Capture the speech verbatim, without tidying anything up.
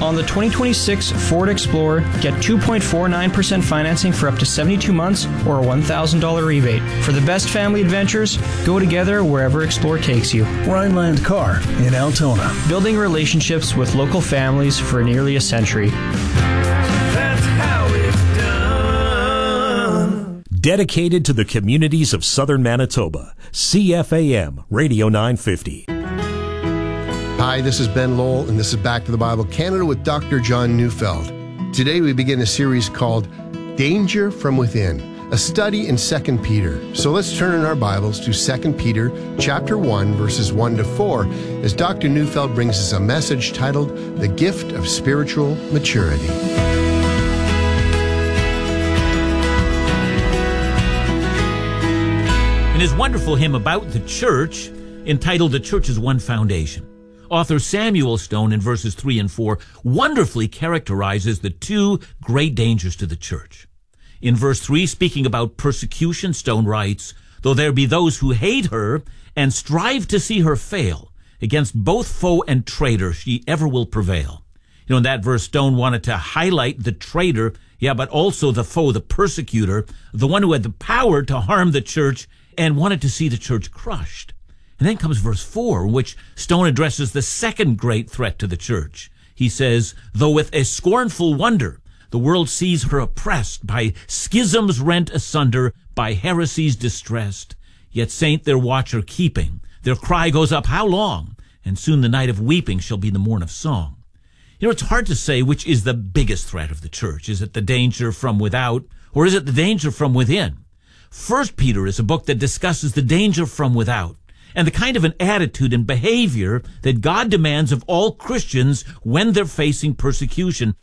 On the twenty twenty-six Ford Explorer, get two point four nine percent financing for up to seventy-two months or a one thousand dollars rebate. For the best family adventures, go together wherever Explorer takes you. Rhineland Car in Altona. Building relationships with local families for nearly a century. That's how it's done. Dedicated to the communities of southern Manitoba, C F A M Radio nine fifty. Hi, this is Ben Lowell, and this is Back to the Bible Canada with Doctor John Neufeld. Today we begin a series called Danger from Within, a study in Second Peter. So let's turn in our Bibles to Second Peter chapter one, verses one to four, as Doctor Neufeld brings us a message titled The Gift of Spiritual Maturity. In his wonderful hymn about the church, entitled The Church is One Foundation, author Samuel Stone, in verses three and four, wonderfully characterizes the two great dangers to the church. In verse three, speaking about persecution, Stone writes, "Though there be those who hate her and strive to see her fail, against both foe and traitor she ever will prevail." You know, in that verse, Stone wanted to highlight the traitor, yeah, but also the foe, the persecutor, the one who had the power to harm the church and wanted to see the church crushed. And then comes verse four, in which Stone addresses the second great threat to the church. He says, "Though with a scornful wonder the world sees her oppressed, by schisms rent asunder, by heresies distressed, yet saint their watcher keeping, their cry goes up, how long? And soon the night of weeping shall be the morn of song." You know, it's hard to say which is the biggest threat of the church. Is it the danger from without, or is it the danger from within? First Peter is a book that discusses the danger from without, and the kind of an attitude and behavior that God demands of all Christians when they're facing persecution.